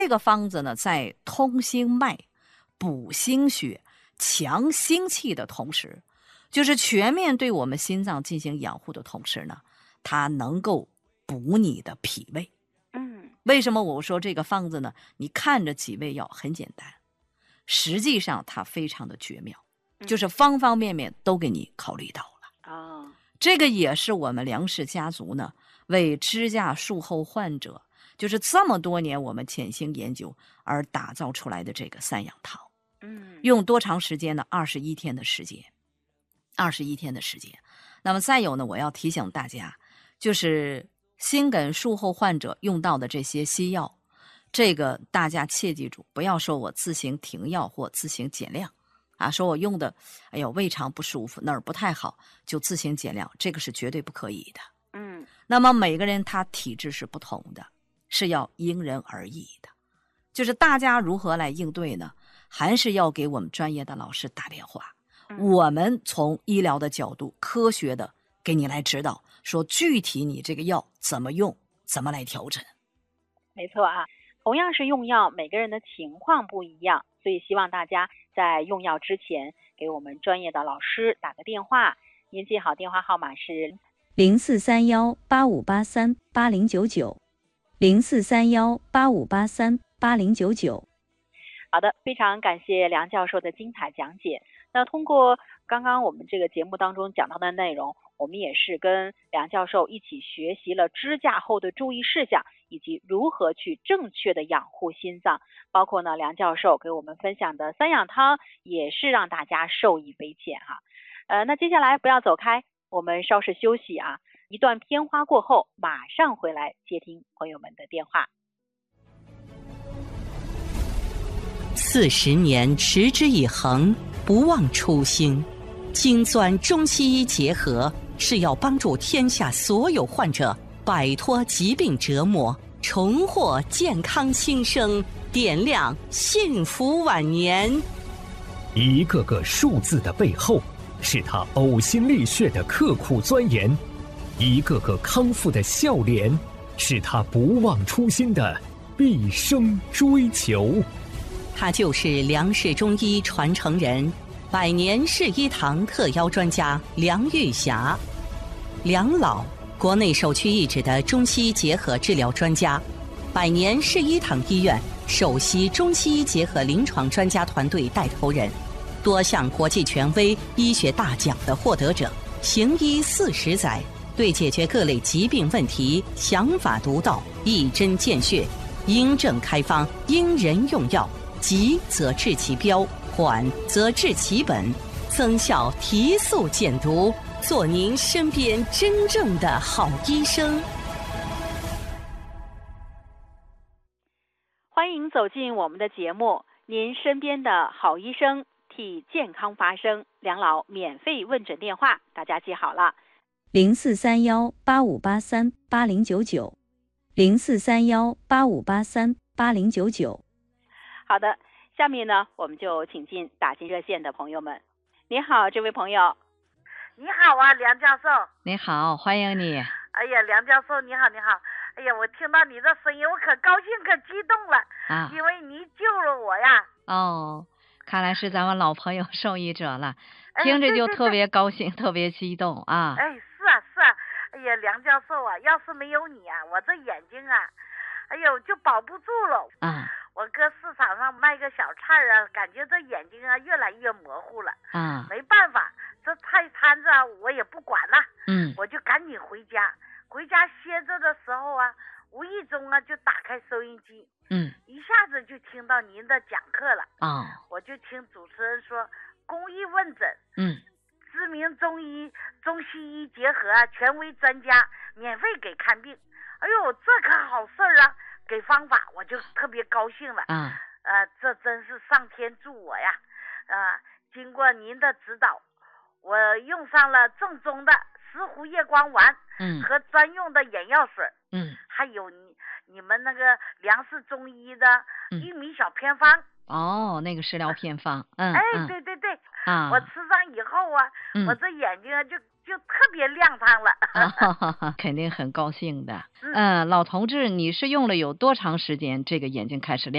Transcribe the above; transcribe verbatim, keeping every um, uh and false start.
这个方子呢，在通心脉、补心血、强心气的同时，就是全面对我们心脏进行养护的同时呢，它能够补你的脾胃。 嗯， 为什么我说这个方子呢？你看着几味药很简单，实际上它非常的绝妙，就是方方面面都给你考虑到了。 哦， 这个也是我们梁氏家族呢为支架术后患者，就是这么多年我们潜心研究而打造出来的这个三养汤。 嗯， 用多长时间呢？二十一天的时间，二十一天的时间。那么再有呢，我要提醒大家，就是心梗术后患者用到的这些西药，这个大家切记住，不要说我自行停药或自行减量啊，说我用的，哎呦胃肠不舒服，哪儿不太好就自行减量，这个是绝对不可以的。 嗯， 那么每个人他体质是不同的，是要因人而异的。就是大家如何来应对呢？还是要给我们专业的老师打电话，我们从医疗的角度科学的给你来指导，说具体你这个药怎么用，怎么来调整。 没错啊，同样是用药，每个人的情况不一样，所以希望大家在用药之前给我们专业的老师打个电话。您记好电话号码是零四三幺八五八三八零九九，零四三幺八五八三八零九九。 好的，非常感谢梁教授的精彩讲解。那通过刚刚我们这个节目当中讲到的内容，我们也是跟梁教授一起学习了支架后的注意事项，以及如何去正确的养护心脏。包括呢，梁教授给我们分享的三养汤，也是让大家受益匪浅哈。呃，那接下来不要走开，我们稍事休息啊。一段片花过后，马上回来接听朋友们的电话。 四十年持之以恒，不忘初心。精钻中西医结合，是要帮助天下所有患者摆脱疾病折磨，重获健康新生，点亮幸福晚年。 一个个数字的背后，是他呕心沥血的刻苦钻研；一个个康复的笑脸，是他不忘初心的毕生追求。 他就是梁氏中医传承人，百年氏医堂特邀专家梁玉霞。梁老，国内首屈一指的中西医结合治疗专家，百年氏医堂医院首席中西医结合临床专家团队带头人，多项国际权威医学大奖的获得者，行医四十载，对解决各类疾病问题想法独到，一针见血，因症开方，因人用药，急则治其标，缓则治其本，增效提速减毒，做您身边真正的好医生。 欢迎走进我们的节目，您身边的好医生，替健康发声。梁老免费问诊电话，大家记好了， 零四三幺八五八三八零九九，零四三幺八五八三八零九九。 好的，下面呢，我们就请进打进热线的朋友们。你好，这位朋友。 你好啊，梁教授。 你好，欢迎你。 哎呀，梁教授你好，你好。哎呀，我听到你的声音，我可高兴可激动了啊！因为你救了我呀。 哦，看来是咱们老朋友受益者了，听着就特别高兴，哎、特别激动啊！ 哎，是啊是啊。哎呀，梁教授啊，要是没有你啊，我这眼睛啊，哎呦就保不住了啊！ 我搁市场上卖个小菜啊，感觉这眼睛啊越来越模糊了啊！ 没办法，这菜摊子啊我也不管了， 嗯， 我就赶紧回家。回家歇着的时候啊，无意中啊就打开收音机， 嗯， 一下子就听到您的讲课了啊、哦！ 我就听主持人说公益问诊， 嗯， 知名中医、中西医结合啊，权威专家免费给看病。哎呦，这可好事儿啊！给方法我就特别高兴了啊！ 呃，这真是上天助我呀！啊、呃，经过您的指导，我用上了正宗的石斛叶光丸， 嗯， 和专用的眼药水， 嗯， 还有你你们那个梁氏中医的玉米小偏方。 嗯、哦，那个食疗偏方，嗯， 哎， 嗯对对对， 啊， 我吃上以后啊， 嗯、 我这眼睛啊就就特别亮堂了。 啊，肯定很高兴的。嗯、呃，老同志，你是用了有多长时间这个眼睛开始亮？